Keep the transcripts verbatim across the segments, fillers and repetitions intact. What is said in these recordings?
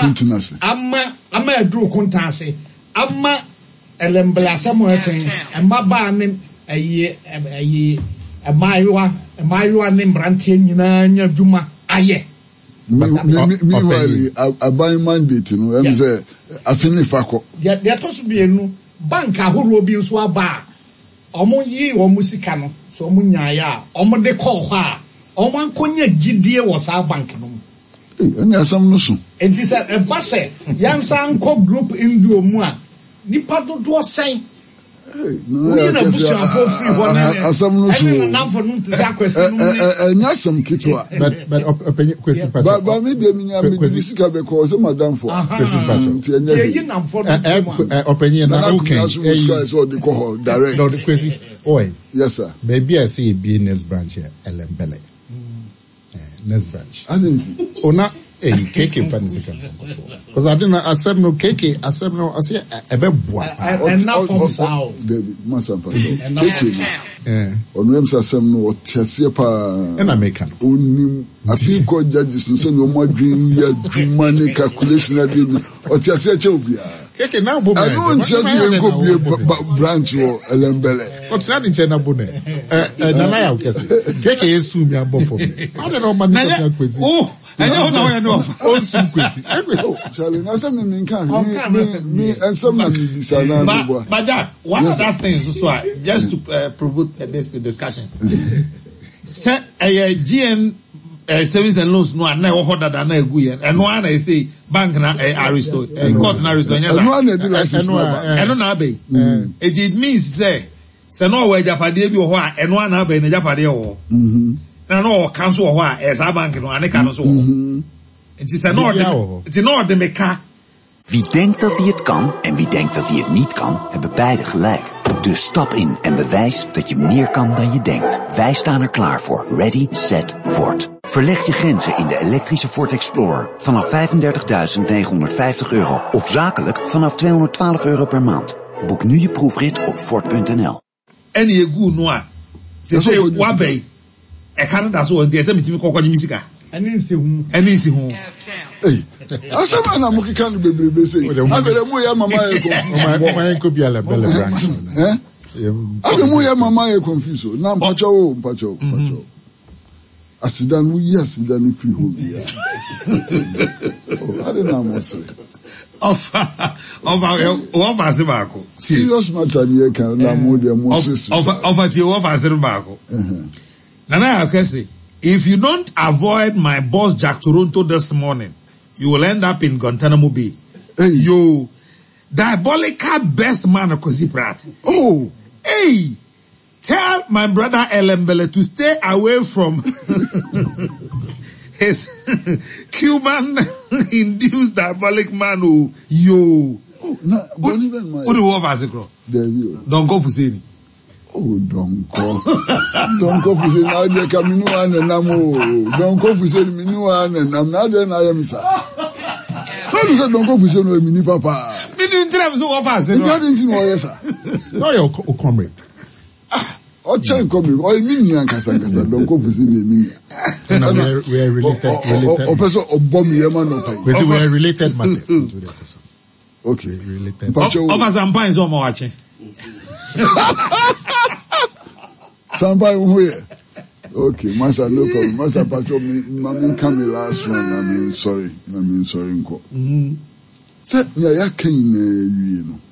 continuously. Ama ama edru kontase. Ama elembla samueten and maba aye aye amaiwa amaiwa ne mbrante nyina nya dwuma aye. Meanwhile, I buy mandate, you know, I'm say, I finish Fako. Yet, there to be a new bank, a whole Robin Swaba. Omo ye or Musicano, so Munyaya, Omo de Koha, Oman Konya Gidia was our bank. And there's some notion. It is a basse, young San Co group in Duomoa. Nipato do a saying. No, I have some notion. And that's some kitwa. But, but, opinion question, but, but maybe I mean, I'm because I'm done for question, opinion, okay. Is what they call direct. No, the question, oi. Yes, sir. Maybe I see a business branch here, Elembele. Next branch. I didn't. Oh, not a cake in Panisika. Because I didn't accept no cake, accept no, I say a bit boy. And now from South. David, Masampa. Cake. On Rems Assem no Tessiapa. And I make an. Only a few court judges and send your more dream, your dream money calculation. Or Tessia Chobia. Keke now, I don't just go be a branch or Elembele. What's that in China Bune? Nanaya, Keke is soon me above for me. I don't know, man. Oh, I don't know, I know. Oh, soon, Quissy. Charlie, now some men can me and some men but, but that, one of that things, so I, just to uh, provoke uh, this discussion. Set a G N uh, savings and loans no na ho da da na egu yen eno ana say bank na aristo court na aristo nya eno ana di license eno na be it means say se no wa japade bi ho a eno ana be na japade ho mhm na no cancel ho a e sa bank no ane ka no so ho it is no it is no de meka. Wie denkt dat hij het kan en wie denkt dat hij het niet kan, hebben beide gelijk. Dus stap in en bewijs dat je meer kan dan je denkt. Wij staan er klaar voor. Ready, set, Ford. Verleg je grenzen in de elektrische Ford Explorer vanaf vijfendertigduizend negenhonderdvijftig euro of zakelijk vanaf tweehonderdtwaalf euro per maand. Boek nu je proefrit op Ford punt n l. En je goed noa. Ze zeggen waarbij. Ik kan het daar zo in deze met je kokko muzika. En in si hu. En in si hu. Hey. Asama na muki kan bebre be say. Abere mu ya mama e confuse. Mama e ko bi ala belle branch. Eh? Abere mu ya mama e confuse. Na mpacho o mpacho mpacho. Asidan mu ya asidan fi ho bia. Oh, I don't know what say. Of of of ase baako. Serious matter here kan na mo de mo sis. Of of ati of ase baako. Eh. Nana akese. If you don't avoid my boss Jack Toronto this morning, you will end up in Guantanamo Bay. Hey. You diabolical best man of Kwesi Pratt. Oh. Hey, tell my brother Elembele to stay away from his Cuban-induced diabolic man who, yo. Oh, no, but even my... What do you want, There you Don't go for Sini. Oh, don't go. Don't go for Sini. Now they come in one and I'm don't go for Sini. And I'm not there. I am, sir. How do you say don't go for Sini? Mini papa. Mini interest no offers. You didn't know, yes, sir. No, your comrade. Ah, or chain coming. Or mini and Casanga. Don't go for Sini. Mini. We are related. Or person or bomb Yeman. We are related matters to the episode. Okay. Related. Over some points on my watching. Somebody where? Okay, Master, no problem. Master Patrol, me come last one. I mean, sorry. I mean, sorry. Mm-hmm. Say, yeah, I can, you know.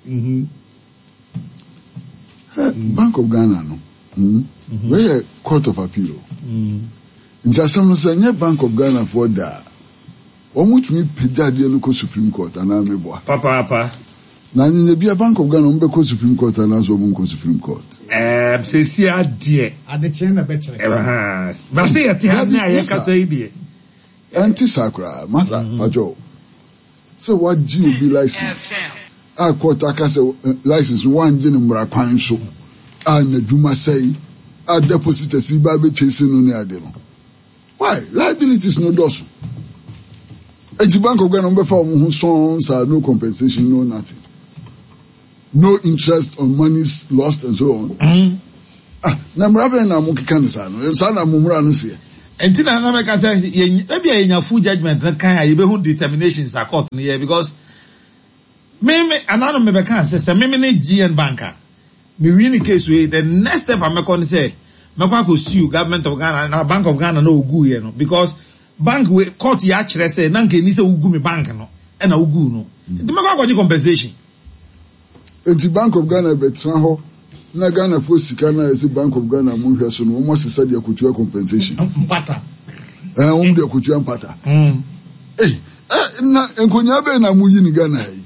Mm-hmm. Bank of Ghana, no. Mm-hmm. Where Court of Appeal. Mm-hmm. In some say, Bank of Ghana for that. Omuch me pejade no ko Supreme Court ana me boa. Papa papa. Na nyi bia Bank of Ghana mbe ko Supreme Court ana so mbe ko Supreme Court. Eh, se si adie. Ade chen na be chere. Eh, ba se yati ha na ye ka say die. Anti sakra, mata pajo. So what do you be license? A court akase license one gin mbra kwan so. A na duma say a deposit si ba be chase no ne ade no. Why? Liabilities no doso. At the Bank of Ghana, who songs are no compensation, no nothing. No interest on monies lost and so on. Mm-hmm. Ah, Namrabe na Muki Kanisano, Sana Mumranusia. And tina na make say maybe a full judgment na kan you be who determinations are court here because me me anano me be kan say me me ne G N banker me win the case we the next step I make on say me kwa go sue government of Ghana na Bank of Ghana no ugu here no because bank we court ya kire say na nke ni say ugu me bank no e na ugu no the me kwa go compensation enti Bank of Ghana betra ho na Ghana for sika na ese Bank of Ghana mu hwe so no mo sesa de akutua compensation mpata eh um de akutua mpata mm eh na enkonya be na mu yi ni Ghana yi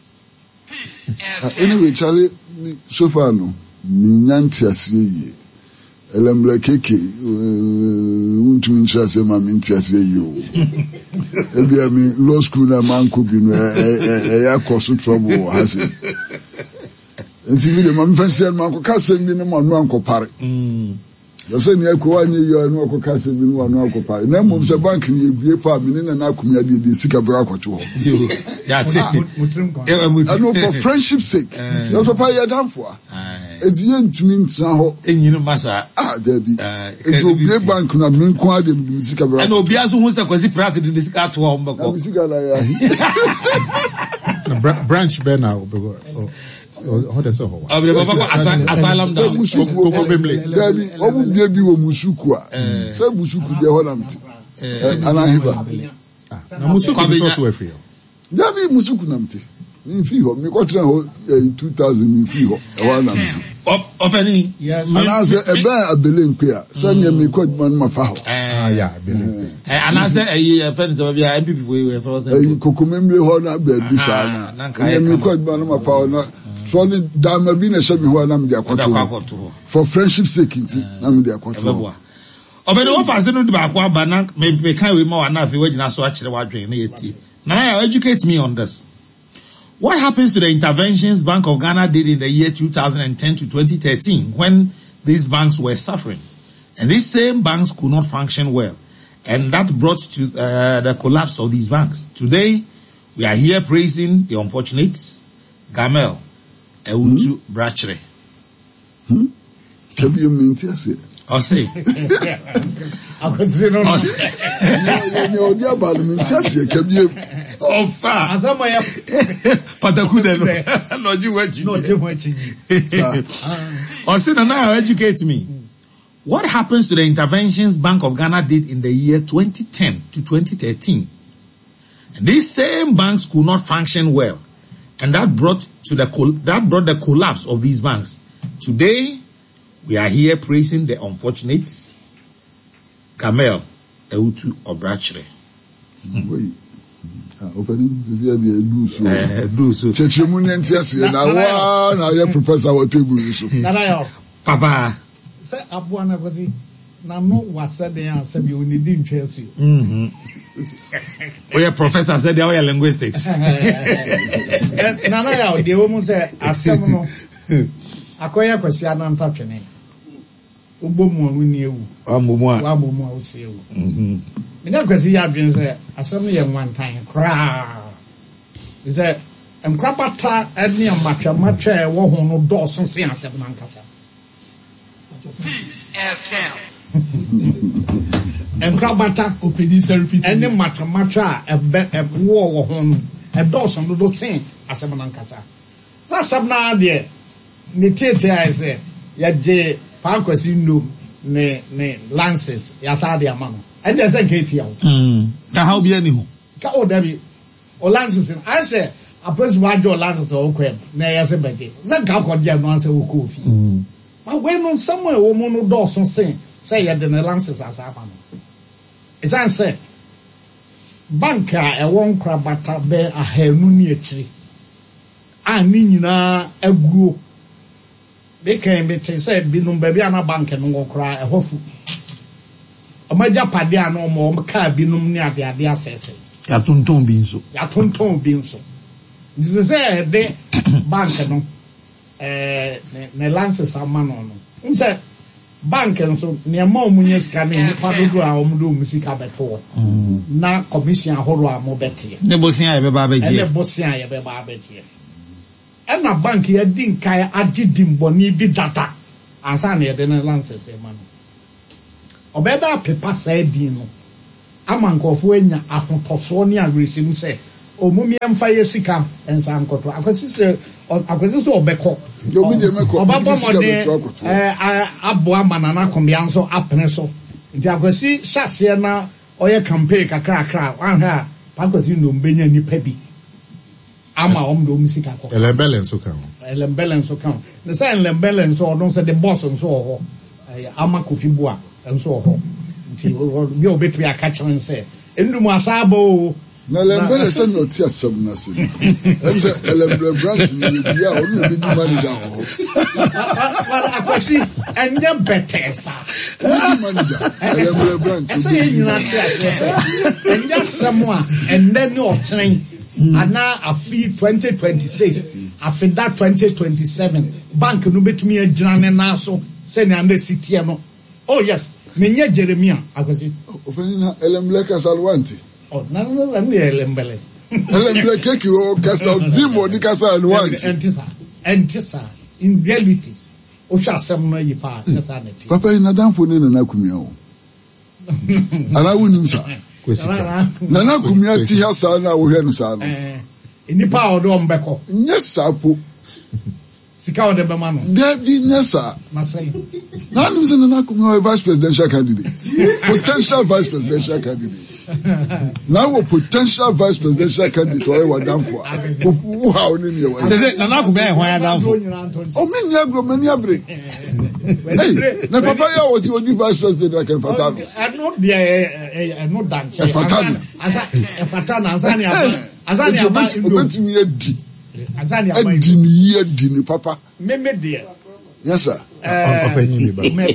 anyway Charlie so far no mi nyanti asiye yi elembra keke untu intrase ma mi nti asiye yi o ebi ami law school na manko bi no e ya cause trouble hase enti mi de ma mfasian manko ka sem bi no ma no anko pare mm yo se ni akwa anyi yo no akwa ka sem bi no no anko pare na mom se bank ni ebie pa mi ne na akumya de de sika bra akwato ho ya take no for friendship sake no so pa ya danfo enti ye ntumi ntra ho enyinu masa ah debi enti obie bank na mi nko ade mi sika bra and obi azu hu se kwasi practice de sika to ho mbeko mi sika la ya branch bena obego how does it oh the baba asylum down koko bemle debi obu bie bi wo musuku a se musuku de ho namti ana hiba na musuku is also a free debi musuku namti mi fi ho mi ko tra ho two thousand mi fi ho e wa namti openi yes ana se ebe abele nkwe a se nya mi ko man ma fa ho ah yeah abele eh ana se eh friend so bia M P P we we for eh kokomemle ho na ba bi sa na nya mi ko man ma fa ho na so ni dama bi na se bi ho na mi dia kwato for friendship sake nti na mi dia kwato obedi wo fa se no de ba kwa ba na me me kan we ma wa na afi wagina so a kire wadwen na yeti na educate me on this. What happens to the interventions Bank of Ghana did in the year two thousand ten to twenty thirteen when these banks were suffering? And these same banks could not function well. And that brought to uh, the collapse of these banks. Today, we are here praising the unfortunates, Gamel, Eutu Brachere. Hmm? Can you maintain it? I'll say. I was saying, no, no, no, about the can you? Oh, far. as am I Patakude no, you watching. not too much. I'll say now educate me. What happens to the interventions Bank of Ghana did in the year twenty ten to twenty thirteen? And these same banks could not function well. And that brought to the that brought the collapse of these banks. Today, we are here praising the unfortunates, Gamel, Eutu Obrachere. Wait. Opening this year be a do so. Eh, do so. Chechimunian tiasi na wa na ye professor wa table so. Nana yo. Papa. Say abu na kosi na no wasa de an say bi oni di ntwesu. Mhm. Oya professor said they are linguistics. Nana yo de wo mu say asem no. Akoya kwasi ananta twene. Ugbo mu onu ni ewu. Amumu a. Wa amumu a o se ewu. Mhm. Me na kwasi ya dwen say asem ye nwantan kra. Is that em krapata adni amatwa matwa e wo ho no dɔɔso se asem na nkasa. Em krapata opedi se repeat ene matwa matwa e wo wo ho no e dɔɔso no do se asem na nkasa. Sa asem na de ne tete ai se ya je pa kwasi no ne ne lances ya sa de amano. E de se gate ya wo. Mm. Ka how be any ho. Ka o dabi o lances I say a person wa jo lances to kwem na ya se bege zan ka ko dia no anse wo ko fi mm but when no somewhere wo mo no do so say say ya de na lances as afa no it's an say banka e won kra bata be a hanu ni akiri a ni nyina aguo be kan be te say bi no ba bi ana bank no kra e hofu amaja pade ana mo mo ka bi no ni ade ade asese Ya tonton bi nso. Ya tonton bi nso. This is a de bank no. Eh ne lances amano no. Unse bank nso ne ma omunye sika ne nipa dodo a omudo musika beto. Na commission ahoro a mo bete. Ne bosia ye be ba beje. Ne bosia ye be ba beje. E na bank ye din kai agidim boni bi data. Ansa na ye de ne lances e ma no. obeda pepa sa din no ama nkofo anya ahotoso ne agresim se omumi emfa yesika ensa ankoto akwesi se akwesi so obeko yo mi de meko obaba mode eh abo amanana kombia nso apene so nti akwesi hyase na oye campaign kakra kakra anha pakwesi no mbenya nipa bi ama om do musika ko elembele nso kan elembele nso kan ne say elembele nso odon se the boss nso ho ama Kofi Boa nso ho nti bi obetu ya ka chan se endumu asabo na elembele se no ti asem na se em se elembele branch ni bia o no bi manager ho wala akwasi enye betesa manager elembele branch ese yina ti ase enye samwa enne ni otren ana afi twenty twenty-six afi that twenty twenty-seven bank no betumi agina ne na so se ne ande sitie no oh yes menye Jeremia akwasi ofenina elembele kasalwanti oh na no na ni elembele elembele keki o kasal vimo di kasalwanti entisa entisa in reality o sha sem no yipa kasa na ti papa ina danfo ne na kumia o ana wunim sa na na kumia ti ha sa na wo hwe no sa no eh enipa odo mbeko nyesa po sika ode be ma no David nyesa na say na nim se na kumia vice presidential candidate potential vice presidential candidate now a potential vice presidential candidate or wa danfo who how ni ni wa say say na na kumia ho ya danfo o me nya gro me nya bre hey na papa ya wo ti odi vice president kan fata no I know there I know dan che asa e fata na asa ni aba asa ni aba obeti mi edi asa ni aba edi ni edi ni papa me me there yes sir eh papa ni ba me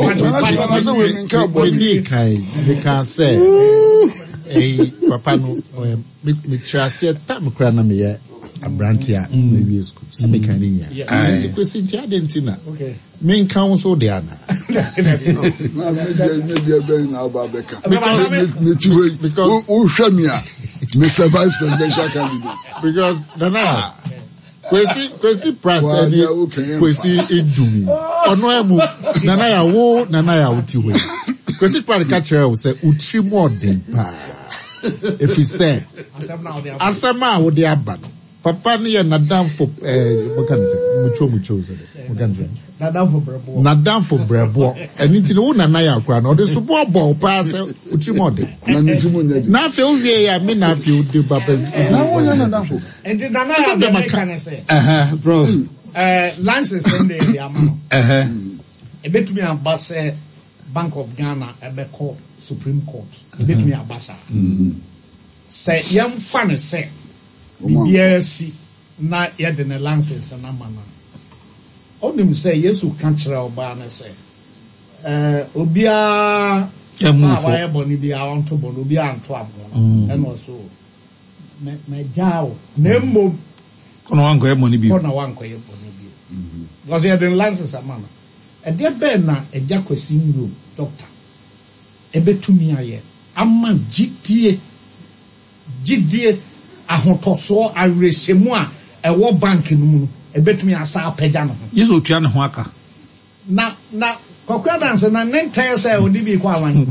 we di kai we can say eh papa no me trase tam kra na me ye abrantia me wi school se me kan ni ya nti kwesi nti adentina okay me kan so de ana na me je me je be na aba beka because me ti we because o hwa mi a Mister Vice Presidential candidate because nana kwesi kwesi prat ni kwesi edumi ono emu nana ya wo nana ya uti we kwesi prat ka kire wo se utri more than pa if he say asema wo de aba no papa ni ya nadam for eh mo kan say mucho mucho say mo kan say nadam for brebo nadam for brebo eni ti no nana ya kwa no de so bo bo pa say utri more than na ni ti mo nya na fe o wie ya me na fe o de baba na wo nya nadam for and the nana ya de kan say eh bro eh lances in the amount eh e betumi ambassador Bank of Ghana ebeko Supreme Court e betumi ambassador say yam fan say bibia si na ye de ne lances na mana onim say Yesu kan kire oba na say eh obia emufo wa ye boni bia won to boni obia anto abo e no so me me jao nemmo kono wanko e money bi kono wanko e boni bi because ye de lances amana e de be na e ja kwasi ndom doctor e betumi aye ama gidie gidie ahotoso aresemu a ewo bank no mu e betumi asa apagya no yeso tua ne ho aka na na kokwa dance na nenten say odi bi kwa wan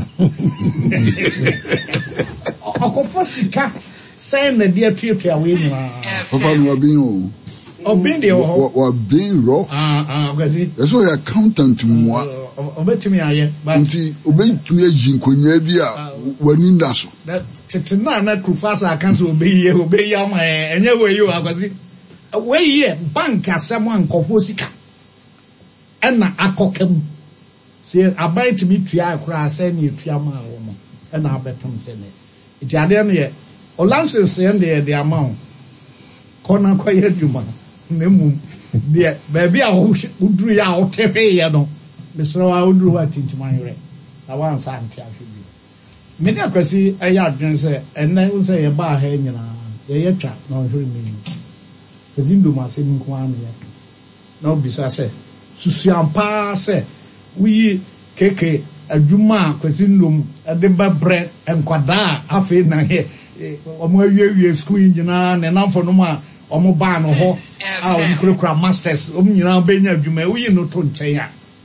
okofo sika say na dia tuatua we ni papa no bi o obin de o wa bi ro ah ah gazi eso ya accountant mo obetumi aye but nti obetumi aji nkonya bi a wani nda so tete na na kufasa kan so obeyi obeyi ama enye weyi o agwazi weyi bank asem ankofo sika ena akokam se abai timi tua akura se na tua ma wo mo ena abetom se ne iti ade ne ye o license ye de de amount kona kwa ye djuma nemu de baby a wo uduru ya o tefe ye no mesro wa uduru wa tintima yere na wan sa antia hwebi me ne akwasi eya adwen se enne wo se ye ba ha nyina ye ye twa na hwe mi ezindo ma se nko anu ye na obisa se susuampa se wi keke adwuma akwasi ndom de babre enkwada afi na he omo awie school nyina ne namfo no ma omo ba no ho a omo kurakura masters omo nyina benya adwuma wi no to nchen ya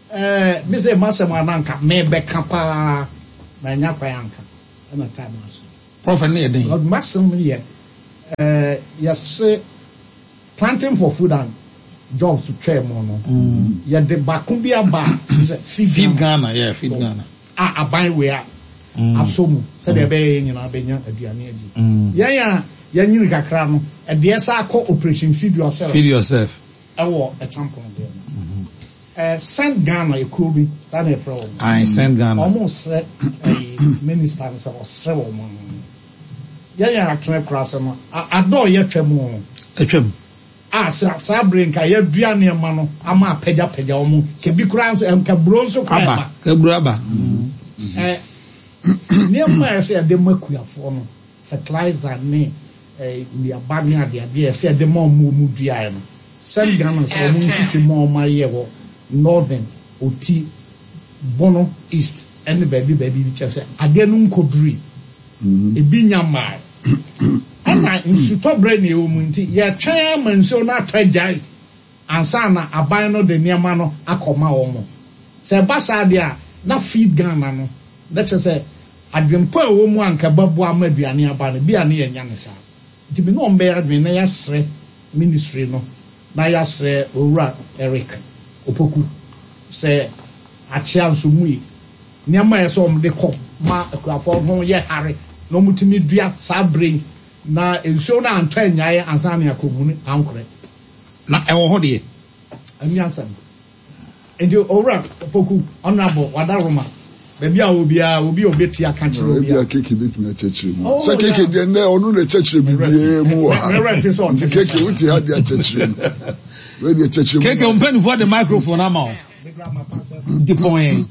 eh me say masem ananka me be kapa na nya kwayanka na time aso prophet ne den Lord masem ye eh yes planting for food and jobs to try more no ya de bakun bi aba feed feed Ghana yeah feed Ghana ah aban we a asomu se de be nyina be nya aduane adi ya ya ya nyini kakra no e de sa akọ operation feed yourself feed yourself ewo a champion there eh send Ghana ekuro bi sa na efro I send Ghana almost eh minister so osre wo mo ya ya akra cross no ado ye twam etwam ah sa sa brain ka ya duane ma no ama apagya pagya omo ke bi kura nso em ka bro nso kwa aba ka bro aba eh ne ma se de makuafo no fertilizer ne eh ni abani ade ade se de ma mu mu dua no send Ghana so mo nfifi mo ma ye wo northern oti bono east and baby baby bi che se ade no nkoduri e bi nyama ana nsuto bre ne wo mu nti ye twa ma nso na atagya ansa na aban no de niema no akoma wo mo se basa de a na feed Ghana no that is say adwempo a wo mu anka babu amaduane aba no bia ne yenya ne sa nti bi no mbe adwen na yasre ministry no na yasre owura Eric Opoku se achia nso mu yi niema ye so om de ko ma akrafo ho ye hare no mutimi dua sabre na enso na antwanyae ansa na yakobuni ankore na ewo ho de ami ansam ejo owura Opoku honorable wadaroma baby a obi a obi obeti aka kire obi a keke bit me chechire mu so keke de na onu na chechire bibie mu wa keke wuti ha de chechire we de chechire keke open for the microphone ama the point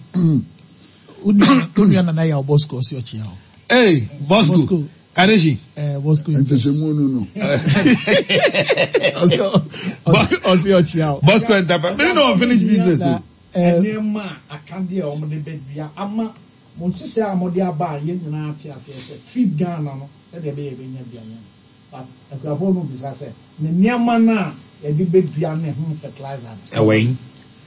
unu na na ya Bosco si ochi ha hey Bosco Kareji eh Bosco chechire mu no no osi ochi ha Bosco entapa me no finish business o enema akande o mo de bedua ama mo sise a mo de aba ye nyina ate ase feed Ghana no e de be ye be nya bianya but akrafo no bi sa se ne niema na e de bedua ne ho fertilizer away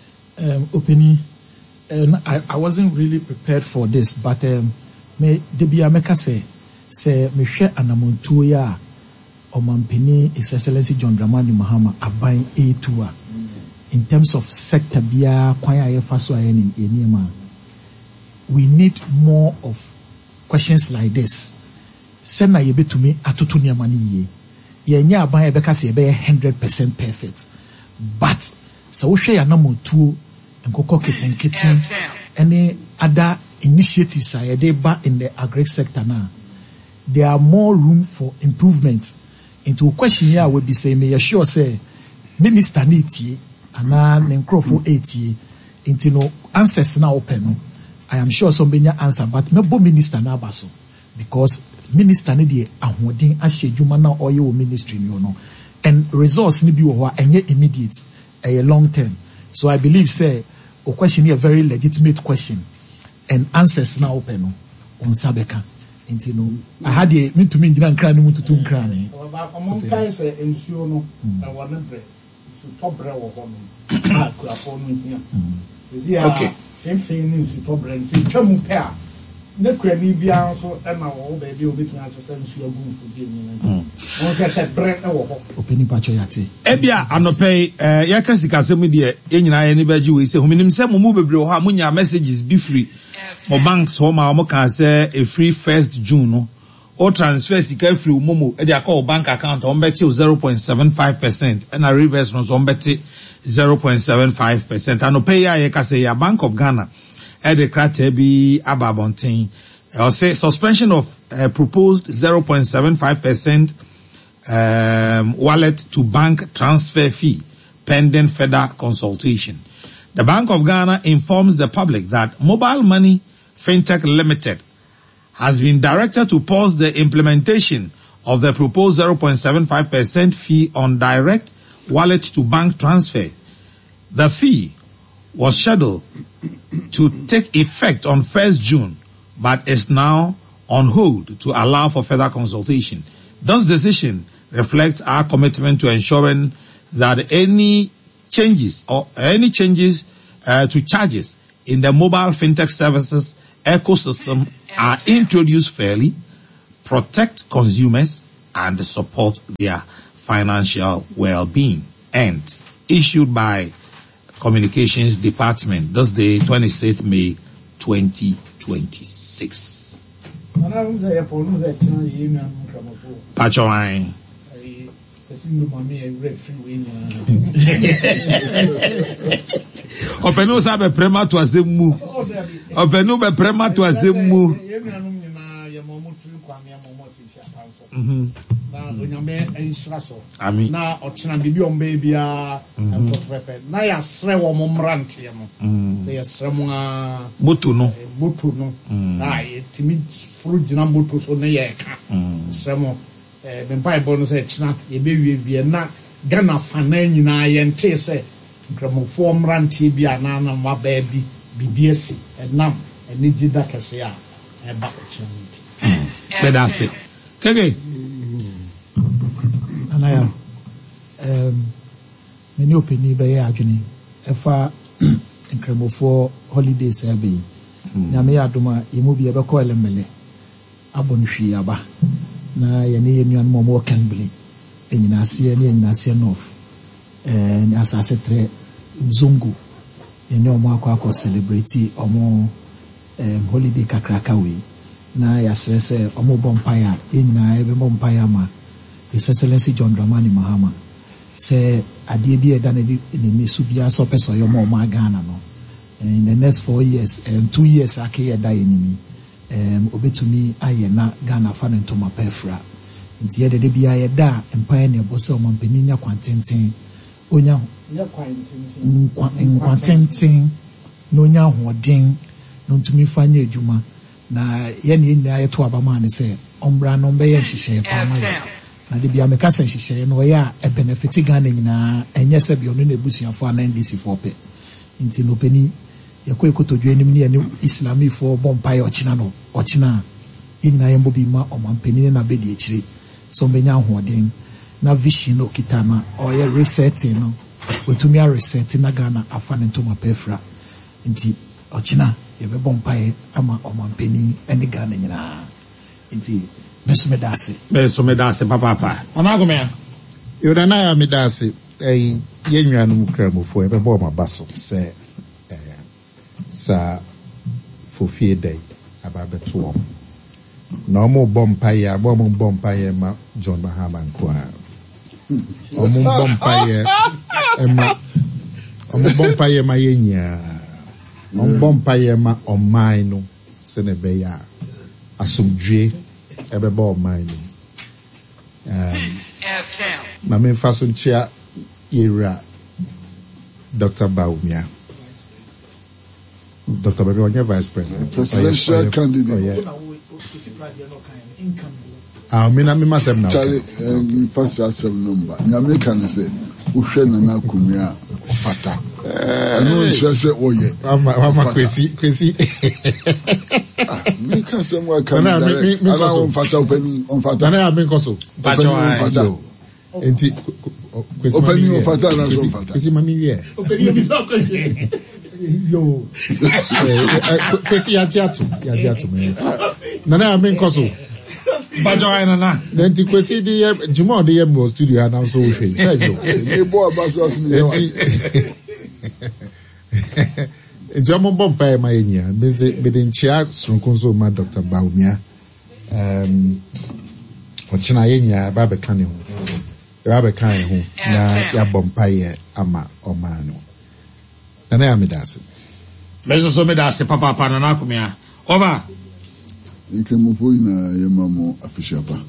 um opini uh, I, I wasn't really prepared for this but um me de bia meka say say me hwe anamontuo ya omampeni His Excellency John Dramani Mahama aban A two a in terms of sector bia kwan ayefa so aye ni enima we need more of questions like this send na yebetumi atoto niama ni ye yenya aban ye beka se be one hundred percent perfect but so hwe ya namotuo enkoko keten keten any other initiatives are they back in the agri sector now there are more room for improvement into question here will be say me sure say minister need ana ne nkrofo eighty into no answers na open no I am sure somebody answer but me bo minister na abaso because minister ne dey ahodin ahye dwuma na oye wo ministry ni no and results ni bi wo ho enye immediate a long term so I believe say o question here a very legitimate question and answers na open no on sabeka into no I had a me to me ngina nkra ne mututu nkra ne among kai say ensuo no e wona bre tobre wo ho no a kura fo no hia ezi a okay fenfen ni su tobre nsi twamu pe a ne kura ni bia so e na wo ba bi obetun asese nsu agu fu bi ni won ka se bre e wo ho opini pacho yate e bia anope eh ya kasika semu de enyina ya ni baji we se hominim se mu mu bebre ho a munya messages be free mo banks ho ma mo kan se a free first June no or transfer sika free momo e dey call bank account on bet zero point seven five percent and a reverse no on bet zero point seven five percent and pay ya ye ka say ya Bank of Ghana e dey krate bi ababonten or say suspension of uh, proposed zero point seven five percent um wallet to bank transfer fee pending further consultation. The Bank of Ghana informs the public that Mobile Money Fintech Limited has been directed to pause the implementation of the proposed zero point seven five percent fee on direct wallet to bank transfer. The fee was scheduled to take effect on first June, but is now on hold to allow for further consultation. This decision reflects our commitment to ensuring that any changes or any changes uh, to charges in the mobile fintech services ecosystem are introduced fairly, protect consumers, and support their financial well-being. And issued by Communications Department, this day, twenty-sixth of May, twenty twenty-six. Pachoai. Openu sa be prema to azemu. Openu be prema to azemu. Mhm. Na onyame ensraso. Ami. Na ochina bibi ombe bia enkosopepe. Na ya sre wo momrante ye no. Na ya sre mo a moto no. Moto no. Na ye timi furu gina moto so na ye ka. Sre mo eh me bible no say china ye be wie wie na Ghana fana nyina ye nte se nkramofo omrante bia na na ma ba bi bibiesi enam eni gida kese a e ba ochina. But that's it. Kege. Anaya, um, many opinion by Agony. If I increment for holiday survey, Namia Duma, you move your call and mele. Abonshi Aba. Na Yanni and Momo Cambly. And Nasia and Nasia North. And as I said, Zungu. You know, Marco celebrity or more holiday Kakrakawi. Na yasɛ sɛ ɔmo bɔ mpaeɛ yɛnyinaa yɛbɛbɔ mpaeɛ ma His Excellency John Dramani Mahama sɛ adeɛ bi ɛda ne so biara sɛ ɔpɛ sɛ ɔyɛ ɔmo ɔmo Ghana no in the next four years um, two years ake yɛda yɛ nimi um, obetumi ayɛ na Ghana fa ne ntoma pɛfra nti yɛde de biara yɛda mpaeɛ ne ɛbɔ sɛ ɔmo mpanin nya kwantenten onya kwantenten na onya ahoɔden na ntumi fa nyɛ adwuma na yɛne nyinaa yɛto abama ne sɛ ɔmbra no ɔmbɛyɛ nhyehyɛeɛ paa ma yɛ na de bia meka sɛ nhyehyɛeɛ no ɔyɛ a ɛbenefiti Ghana nyinaa ɛnyɛ sɛ bia ɔno na ebusuafoɔ ana N D C foɔ pɛ nti no pani yɛkɔ ekotodwe anim ne yɛne Islamifoɔ bɔ mpaeɛ ɔkyena no ɔkyena a yɛn nyinaa yɛmbɔ bi ma ɔmampanin na bɛdi akyire sɛ ɔmbɛnya ahoɔden na vision no okita na ɔyɛ resetting no otumi a resetting na Ghana afa ne ntoma pɛfra nti ɔkyena yɛbɛbɔ mpaeɛ ama ɔmampanin ne Ghana nyinaa nti meso meda ase meso meda ase papapa ɔnagomea yɛdana ya meda ase ɛyi yɛnnuanom kramofoɔ yɛbɛbɔ ɔma ba so sɛ sa fofie dai aba bɛto ɔm na ɔmo bɔ mpaeɛ abɔ ɔmo bɔ mpaeɛ ma John Mahama nko a ɔmo bɔ mpaeɛ ɛma ɔmo bɔ mpaeɛ ma yɛnyaa ɔmbɔ mpaeɛ ma ɔman no sɛ na ɛbɛyɛ a asomdwe ɛbɛba ɔman no ma memfa so nkyea yɛwura Doctor Bawumia Doctor Bawumia ɔnyɛ vice president presidential candidate ah me na me ma sɛm na Charlie pass asɛm number nyame ka no sɛ wohwɛ Nana Akufo fata ɛno nhyɛ sɛ ɔyɛ wama kwesi kwesi me ka sɛm wa ka na me me ko fata opani on fata na ya me ko so fata enti kwesi opani on fata na so fata kwesi mami wie opani obi so kwesi yo kwesi ya jiatu ya jiatu me na na me ko so Bajoy nana. Then the question the Juma the M was studio and also we say jo. E bo abaso asmi. Jamo bompa ma yenya. Me me den chia sunkunso ma Doctor Bawumia. Um ochina yenya ba be kan ho. Ba be kan ho na ya bompa ye ama omano. Na na me dase. Meso so me dase papa pa na akomia. Over. Nkemofo ina yemamo afishapa.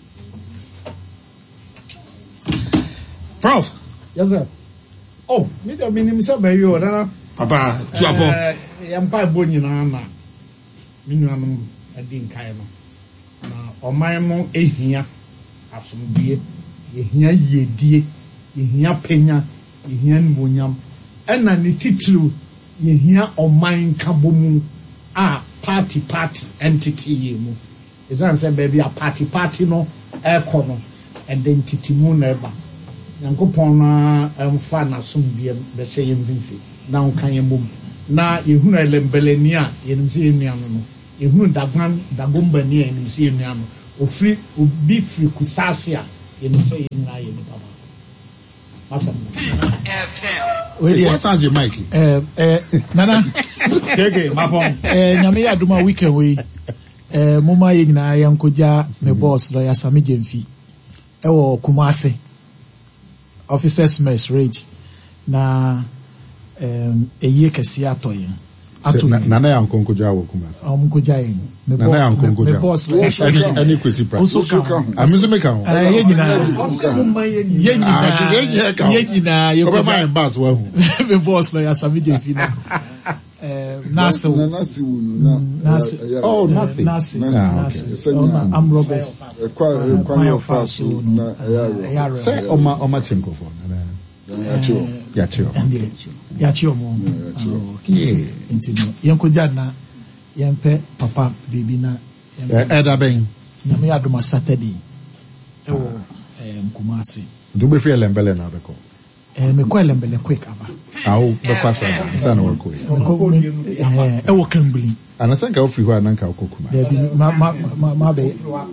Prof. Yes sir. Oh, me do minim say ba yo na. Papa, tu apo. Eh, yampa bo nyina na. Minnuanum adin kai no. Na oman mo ehia asomdie, ehia yedie, ehia penya, ehia nbonyam. Ena ne titulu yehia oman kabomu a party party entity yemu. Is that say baby a party party no aircon no identity mu na eba. Yankopon na emfa na sombiem be say yemfinfi. na wokan yemom na yehunu elembeleni a yenim se enuano no yehunu dagwan dagombani a yenim se enuano ofri obi fri kusase a yenim se yenna yenim baba masa we what's on your mic eh eh nana keke mapon eh nyame ya duma weekend we eh moma ye nyina yankoja me boss lo ya Sami Jemfi e wo Kumase officers mess rage na um eye kesi atoyin atu nana ya nkonkoja wo Kumase am koja yin me nana ya nkonkoja me boss any any kwesi pra also ka amizo me ka ho eh ye nyina ye nyina ye nyina ye ko my boss wa hu me boss lo ya Sami Jemfi na eh nasi nasi wunu na nasi oh nasi nasi nasi am Roberts kwa kwa yo faso na ya say oma oma chenko for na ya chiwo ya chiwo ya chiwo mo yeah intino yankoja na yempe papa bibi na eda ben na me adoma Saturday e wo Kumase do be free lembele na be ko eh me kwa lembele quick aba awo be kwa sa sana wa ko eh e wo kambli anasan ka ofri ho ananka okokuma ma ma ma ma be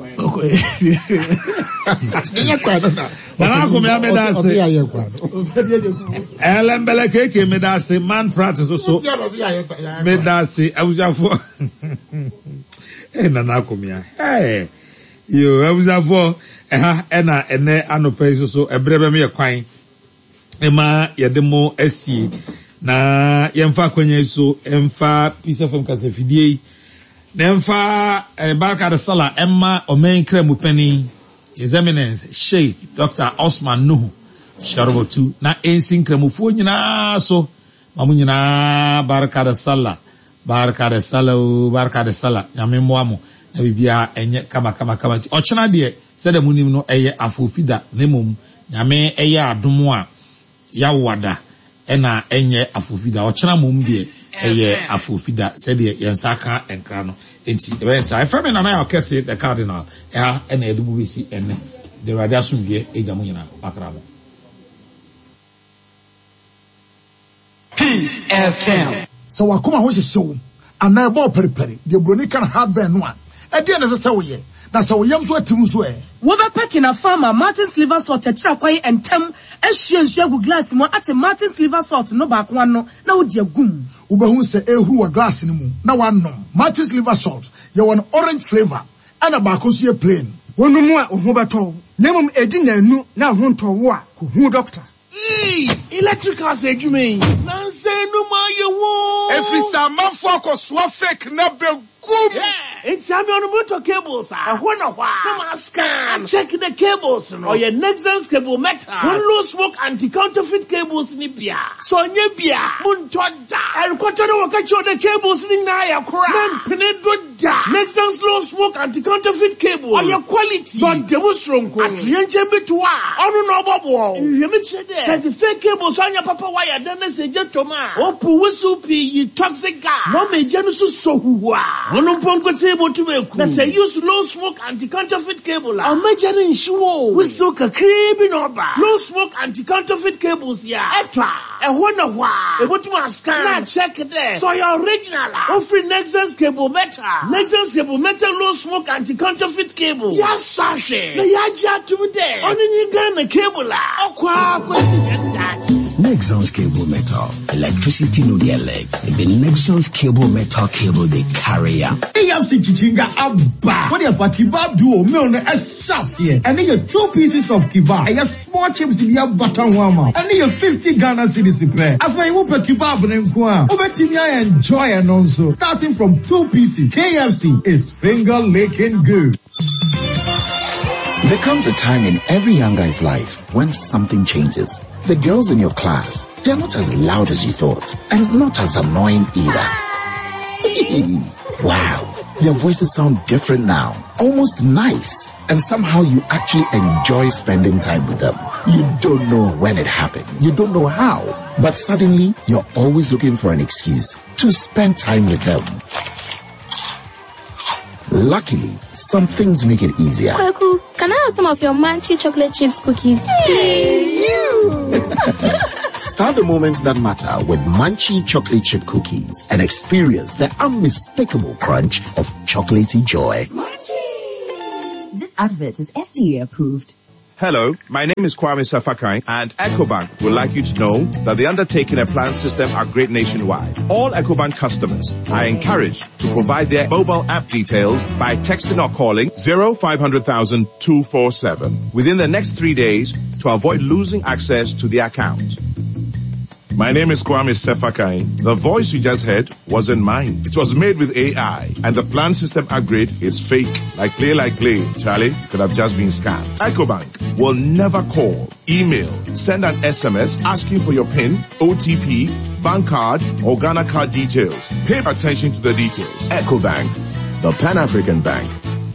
nya kwa na na ko me ameda se ya ye kwa elembele keke me da se man practice so me da se abujafo eh na na ko me eh yo abujafo eh ha na ene anope so so ebrebe me ye kwan ema yedemo esi na yemfa kwanya so emfa piece of mkase fidie na emfa eh, barka de sala emma omen kremu pani his eminence Sheikh Doctor Osman Nuhu Sharobotu na ensin kremu fo nyina so mamu nyina barka de sala barka de sala barka de sala nyame moamo na bibia enye kama kama kama ochena de se de munim no eye afofida na mom nyame eye adomo a ya wada ena enye afofida ochena mom de eye afofida se de yensaka enkra no enti ebensa I from na na okese the cardinal ya ena edumu bisi ene de radiation bie ejamu nyina akramo Peace F M. so wakoma ho hyehyɛ ana ebo periperi de broni kan hardware no a e de na se wo ye na se wo yam so atim so e Wobapack in a farmer Martin's liver salt tetra kwai entem ehwie nsu agu glass mo ate Martin's liver salt no back one no na wodi agum ubehu se ehuru wa glass ni mu na wanom Martin's liver salt ye won orange flavor ana ba ko so ye plain wonu mu a oho beto nemum edi nanu na ho ntowo a ko hu doctor electrical surgery na say no ma ye wo every samanfo akoso fake na begum it's am on motor cables ah ho na hwa na ma scan check the cables no or your Nexans cable metal one low smoke anti counterfeit cables ni bia so nye bia munto da el kwato no waka cho the cables ni na ya kora men pene do da Nexans low smoke anti counterfeit cable or your quality but the musronko atiyenche beto a onu no bobo ye me che de certificate cables on your papa wire then say je toma opu wusu pi yi toxic gas no me je no so huwa ono ponko table to be cool. Say use low smoke anti counterfeit cable. I'm measuring show. We so ka creeping over. Low smoke anti counterfeit cables ya. Etwa. E wona wa. E botu ma scan. Na check there. So your original. Offering Nexans cable metal. Nexans cable metal low smoke anti counterfeit cable. Yes, sashe. Na ya ja to there. Oni ni Ghana cable la. Okwa kwesi that. Nexans cable metal. Electricity no dey leg. The Nexans cable metal cable they carry ya. A M C Chichinga Abba. What if a kebab duo meal na esas here? And then you two pieces of kebab. And you small chips in your button warmer. And then you fifty Ghana cedis in play. As when you open kebab and nkwa. Over Timia enjoy and also. Starting from two pieces. K F C is finger licking good. There comes a time in every young guy's life when something changes. The girls in your class, they're not as loud as you thought. And not as annoying either. Wow, their voices sound different now, almost nice, and somehow you actually enjoy spending time with them. You don't know when it happened, you don't know how, but suddenly you're always looking for an excuse to spend time with them. Luckily, some things make it easier. Kwaku, can I have some of your Manchi chocolate chips cookies? Hey, you! Start the moments that matter with Munchie chocolate chip cookies and experience the unmistakable crunch of chocolatey joy. Munchie! This advert is F D A approved. Hello, my name is Kwame Safakai, and EcoBank would like you to know that the undertaking and plan system are great nationwide. All EcoBank customers are encouraged to provide their mobile app details by texting or calling zero five hundred thousand two four seven within the next three days to avoid losing access to the account. My name is Kwame Sefakai. The voice you just heard wasn't mine. It was made with A I, and the plan system upgrade is fake. Like play, like play. Charlie, could have just been scammed. EcoBank will never call, email, send an S M S asking for your PIN, O T P, bank card, or Ghana card details. Pay attention to the details. EcoBank, the Pan-African Bank.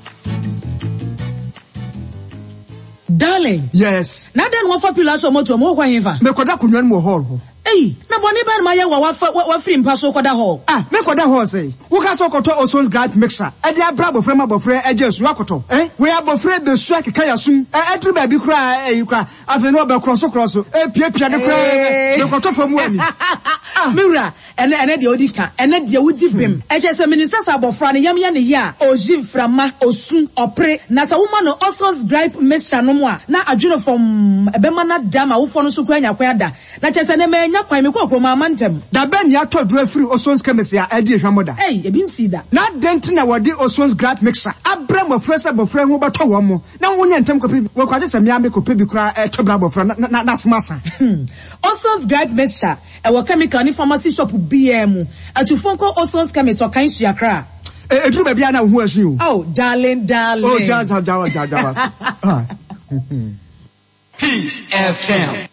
Darling. Yes. Now then, what popular so much more kwa hiva? Me koda kunwan mo hall. Hey, na boni ban ma ye wa wa wa free mpaso koda hall. Ah, me koda hall say. Wo ka so koto Oson's Guard mixer. E dey abra bo frema bo frɛ e je su akoto. Eh? We abofre be su akeka yasum. E edru ba bi kra e kra. Afi no be cross cross. E pie pie de kra. Me koto famu ani. Ah, Mira, ene ene de odika. Ene de wudi bim. E je se minister sa abofra ne yam ya ne ya. Oji frama, osun, opre. Na sa woman no Oson's Guard mixer no mo a. Na adweno from ebema na dama wo fo no so kra nya kwa da. Na che se ne me nya kwan me ko kroma mantem. Da ben ya to do afiri Oson's chemist ya e di hwamoda. Hey, e bin see that. Na dent na wodi Oson's Guard mixer. Abra mo fresa bo frɛ ho beto wo mo. Na wo nya ntem kopi. Wo kwaje se me ame kopi bi kra e to bra bo frɛ na na smasa. Oson's Guard mixer e wo chemical ni pharmacy shop B M. Atufon ko Oson's chemist o kan hia kra. E edru ba bia na ho asu o. Oh, darling, darling. Oh, jaza jawa jawa. Ah. Peace F M.